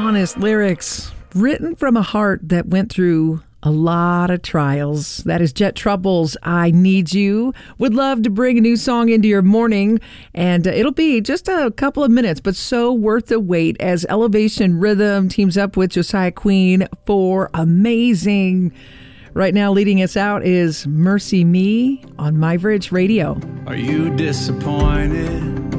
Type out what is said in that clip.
honest lyrics written from a heart that went through a lot of trials. That is Jet Trouble's I Need You. Would love to bring a new song into your morning, and it'll be just a couple of minutes, but so worth the wait as Elevation Rhythm teams up with Josiah Queen for Amazing. Right now, leading us out is Mercy Me on My Bridge Radio. Are you disappointed